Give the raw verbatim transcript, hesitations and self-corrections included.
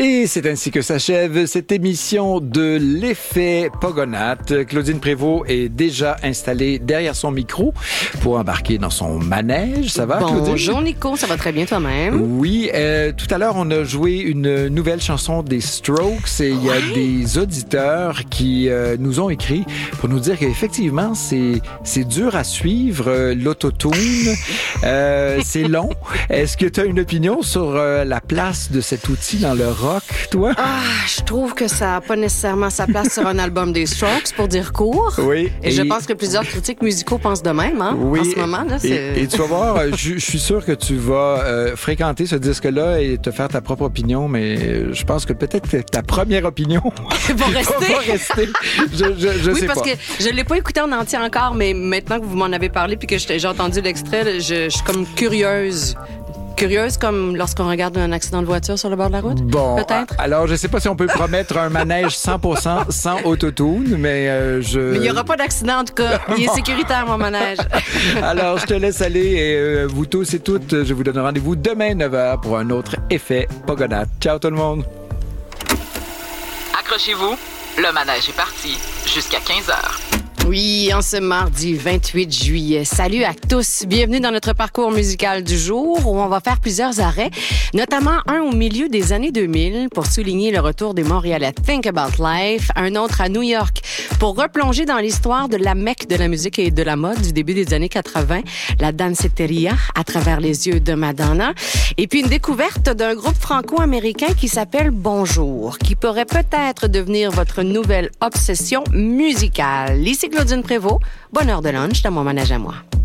Et c'est ainsi que s'achève cette émission de l'effet Pogonates. Claudine Prévost est déjà installée derrière son micro pour embarquer dans son manège. Ça va, Claudine? Bonjour Nico, ça va très bien toi-même? Oui, euh, tout à l'heure, on a joué une nouvelle chanson des Strokes et il y a ouais. des auditeurs qui euh, nous ont écrit pour nous dire qu'effectivement, c'est, c'est dur à suivre, euh, l'autotune. Euh, c'est long. Est-ce que tu as une opinion sur euh, la place de cet outil dans le rock, toi? Ah, je trouve que ça n'a pas nécessairement sa place sur un album des Strokes, pour dire court. Oui. Et, et je pense que plusieurs critiques musicaux pensent de même, hein, oui, en ce moment. Là, c'est... Et, et tu vas voir, je, je suis sûr que tu vas euh, fréquenter ce disque-là et te faire ta propre opinion, mais je pense que peut-être que ta première opinion va rester. va rester. Je, je, je oui, sais parce pas. que je ne l'ai pas écouté en entier encore, mais maintenant que vous m'en avez parlé puis que j'ai entendu l'extrait, je, je suis comme curieuse. Curieuse comme lorsqu'on regarde un accident de voiture sur le bord de la route? Bon, peut-être. Alors, je sais pas si on peut promettre un manège cent pour cent sans autotune, mais euh, je... Mais il n'y aura pas d'accident, en tout cas. Il est sécuritaire, mon manège. Alors, je te laisse aller et euh, vous tous et toutes, je vous donne rendez-vous demain neuf heures pour un autre effet Pogonates. Ciao tout le monde! Accrochez-vous, le manège est parti jusqu'à quinze heures. Oui, en ce mardi vingt-huit juillet. Salut à tous. Bienvenue dans notre parcours musical du jour où on va faire plusieurs arrêts, notamment un au milieu des années deux mille pour souligner le retour des Montréalais Think About Life, un autre à New York pour replonger dans l'histoire de la Mecque de la musique et de la mode du début des années quatre-vingts, la danceteria à travers les yeux de Madonna, et puis une découverte d'un groupe franco-américain qui s'appelle Bonjour, qui pourrait peut-être devenir votre nouvelle obsession musicale. Ici Claudine Prévost, bonne heure de lunch dans mon manège à moi.